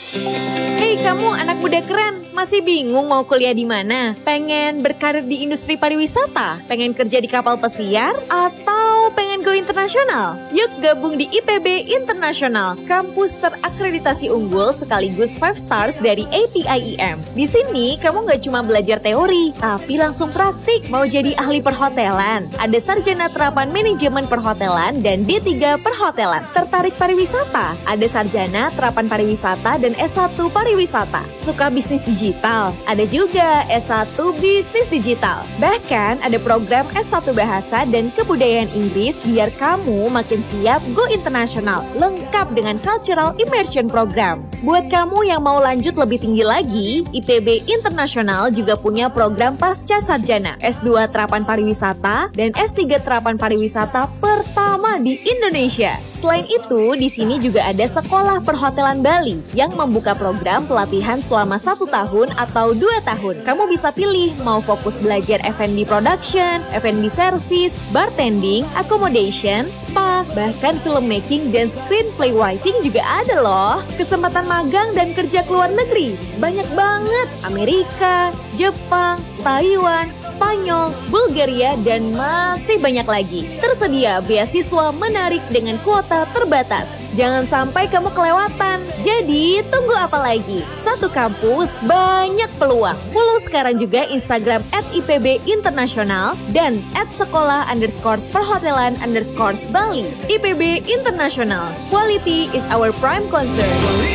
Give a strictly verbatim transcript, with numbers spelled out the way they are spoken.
Hei kamu anak muda keren, masih bingung mau kuliah di mana? Pengen berkarir di industri pariwisata? Pengen kerja di kapal pesiar? Atau pengen go internasional? Yuk gabung di I P B Internasional, kampus terakreditasi unggul sekaligus five stars dari A P I I M. Di sini kamu gak cuma belajar teori, tapi langsung praktik. Mau jadi ahli perhotelan? Ada sarjana terapan manajemen perhotelan dan D tiga perhotelan. Tertarik pariwisata? Ada sarjana terapan pariwisata dan S satu pariwisata. Suka bisnis digital? Ada juga S satu bisnis digital. Bahkan ada program S satu bahasa dan kebudayaan Inggris biar kamu makin siap go internasional. Lengkap dengan cultural immersion program. Buat kamu yang mau lanjut lebih tinggi lagi, I P B Internasional juga punya program pasca sarjana S dua terapan pariwisata dan S tiga terapan pariwisata pertama di Indonesia. Selain itu, di sini juga ada Sekolah Perhotelan Bali yang membuka program pelatihan selama satu tahun atau dua tahun. Kamu bisa pilih mau fokus belajar F and B production, F and B service, bartending, accommodation, spa, bahkan filmmaking dan screenplay writing juga ada loh. Kesempatan magang dan kerja ke luar negeri banyak banget. Amerika, Jepang, Taiwan, Spanyol, Bulgaria, dan masih banyak lagi. Tersedia beasiswa menarik dengan kuota terbatas. Jangan sampai kamu kelewatan. Jadi tunggu apa lagi? Satu kampus, banyak peluang. Follow sekarang juga Instagram at I P B Internasional dan at sekolah underscore perhotelan underscore Bali. I P B Internasional. Quality is our prime concern.